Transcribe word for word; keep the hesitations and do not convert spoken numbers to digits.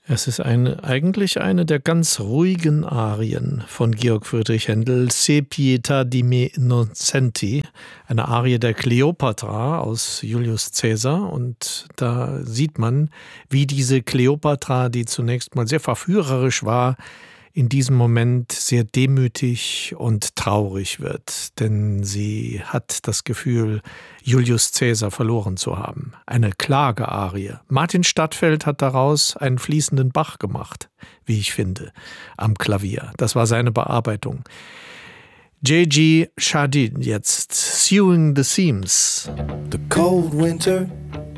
Es ist eine, eigentlich eine der ganz ruhigen Arien von Georg Friedrich Händel, Se pietà di me innocenti, eine Arie der Kleopatra aus Julius Caesar. Und da sieht man, wie diese Kleopatra, die zunächst mal sehr verführerisch war, in diesem Moment sehr demütig und traurig wird, denn sie hat das Gefühl, Julius Caesar verloren zu haben. Eine Klagearie. Martin Stadtfeld hat daraus einen fließenden Bach gemacht, wie ich finde, am Klavier. Das war seine Bearbeitung. J G Chadid jetzt, Sewing the Seams. The cold winter